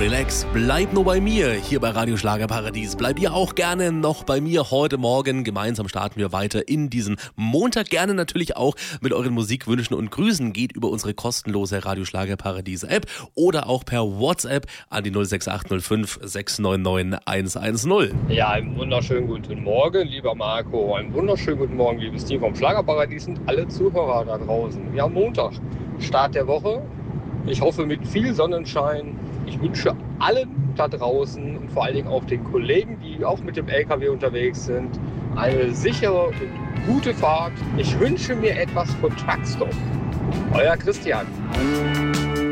relax, bleib nur bei mir hier bei Radio Schlagerparadies. Bleib ihr auch gerne noch bei mir heute Morgen. Gemeinsam starten wir weiter in diesen Montag. Gerne natürlich auch mit euren Musikwünschen und Grüßen. Geht über unsere kostenlose Radio Schlagerparadies App oder auch per WhatsApp an die 06805 699 110. Ja, einen wunderschönen guten Morgen, lieber Marco. Einen wunderschönen guten Morgen, liebes Team vom Schlagerparadies und alle Zuhörer da draußen. Ja, Montag, Start der Woche. Ich hoffe mit viel Sonnenschein. Ich wünsche allen da draußen und vor allen Dingen auch den Kollegen, die auch mit dem LKW unterwegs sind, eine sichere und gute Fahrt. Ich wünsche mir etwas von Truckstop. Euer Christian.